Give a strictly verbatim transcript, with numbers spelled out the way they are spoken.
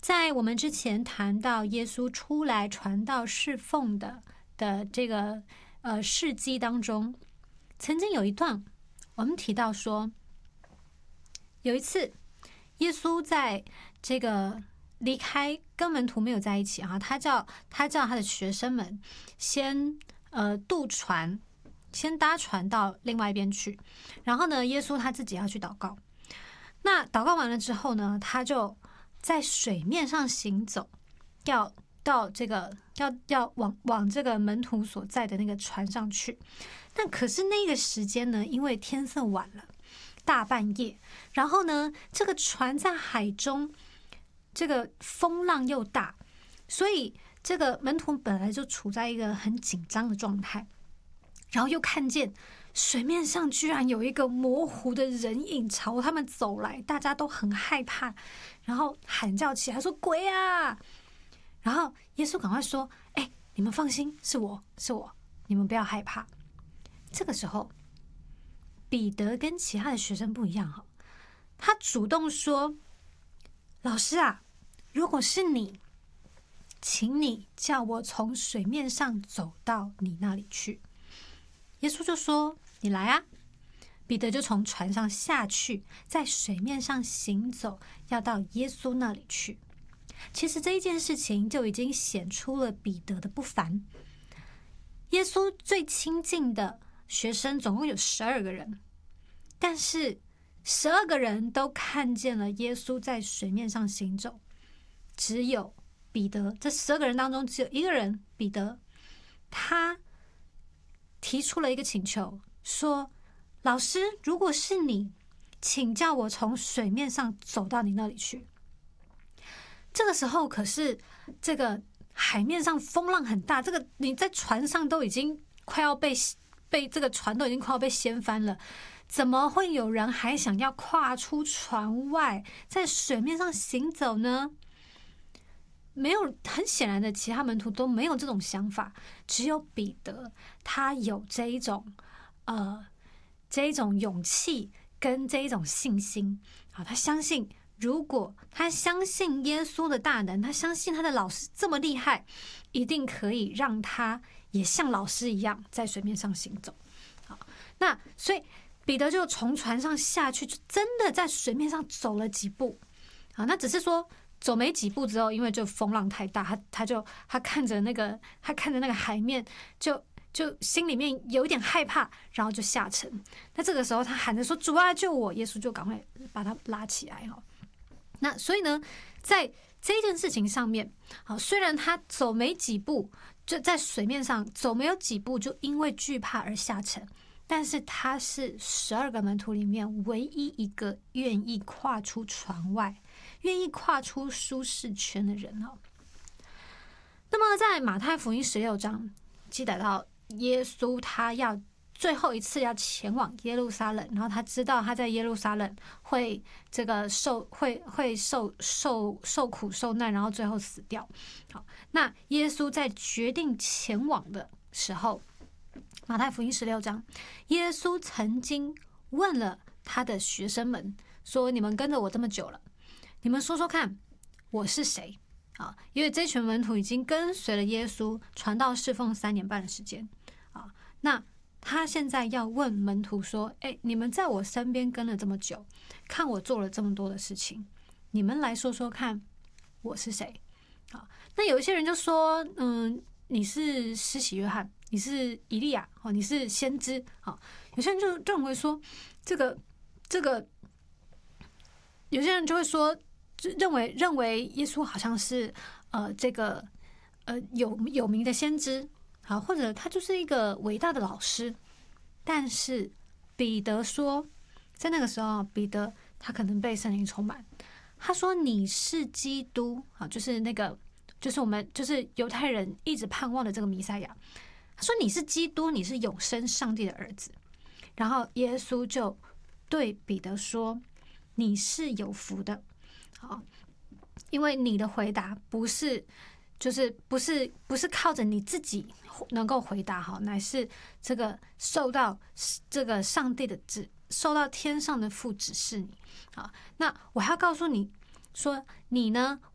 在我们之前谈到耶稣出来传道侍奉的的这个呃事迹当中，曾经有一段我们提到说，有一次耶稣在这个离开跟门徒没有在一起啊，他叫他叫他的学生们先呃渡船，先搭船到另外一边去，然后呢，耶稣他自己要去祷告。那祷告完了之后呢，他就在水面上行走，要到这个要要往往这个门徒所在的那个船上去。但可是那个时间呢，因为天色晚了，大半夜，然后呢，这个船在海中，这个风浪又大，所以这个门徒本来就处在一个很紧张的状态，然后又看见水面上居然有一个模糊的人影朝他们走来，大家都很害怕，然后喊叫起来说鬼啊！然后耶稣赶快说：“哎，你们放心，是我是我，你们不要害怕。”这个时候，彼得跟其他的学生不一样哈，他主动说：“老师啊，如果是你，请你叫我从水面上走到你那里去。”耶稣就说：“你来啊！”彼得就从船上下去，在水面上行走，要到耶稣那里去。其实这一件事情就已经显出了彼得的不凡。耶稣最亲近的学生总共有十二个人，但是十二个人都看见了耶稣在水面上行走，只有彼得，这十二个人当中只有一个人，彼得，他提出了一个请求，说：“老师，如果是你，请叫我从水面上走到你那里去。”这个时候可是这个海面上风浪很大，这个你在船上都已经快要被被这个船都已经快要被掀翻了，怎么会有人还想要跨出船外，在水面上行走呢？没有，很显然的，其他门徒都没有这种想法，只有彼得，他有这一种呃这一种勇气跟这一种信心啊，他相信，如果他相信耶稣的大能，他相信他的老师这么厉害，一定可以让他也像老师一样在水面上行走。好，那所以彼得就从船上下去，就真的在水面上走了几步。好，那只是说走没几步之后，因为就风浪太大，他他就他看着那个他看着那个海面，就就心里面有一点害怕，然后就下沉。那这个时候他喊着说：“主啊，救我！”耶稣就赶快把他拉起来哈。那所以呢，在这件事情上面，好，虽然他走没几步，就在水面上走没有几步，就因为惧怕而下沉，但是他是十二个门徒里面唯一一个愿意跨出船外，愿意跨出舒适圈的人哦。那么在马太福音十六章记载到耶稣他要最后一次要前往耶路撒冷，然后他知道他在耶路撒冷会这个受会会受受受苦受难，然后最后死掉。好，那耶稣在决定前往的时候，马太福音十六章，耶稣曾经问了他的学生们说：“你们跟着我这么久了，你们说说看，我是谁？”啊，因为这群门徒已经跟随了耶稣传道侍奉三年半的时间啊，那他现在要问门徒说：“哎，你们在我身边跟了这么久，看我做了这么多的事情，你们来说说看，我是谁？”啊，那有一些人就说：“嗯，你是施洗约翰，你是以利亚，哦，你是先知。”啊，有些人就认为说，这个这个，有些人就会说，认为认为耶稣好像是呃这个呃有有名的先知。好，或者他就是一个伟大的老师，但是彼得说，在那个时候，彼得他可能被圣灵充满，他说：“你是基督啊，就是那个，就是我们就是犹太人一直盼望的这个弥赛亚。”他说：“你是基督，你是永生上帝的儿子。”然后耶稣就对彼得说：“你是有福的，好，因为你的回答不是。”就是不是不是靠着你自己能够回答好，乃是这个受到这个上帝的指，受到天上的父指示你。好，那我还要告诉你说，你呢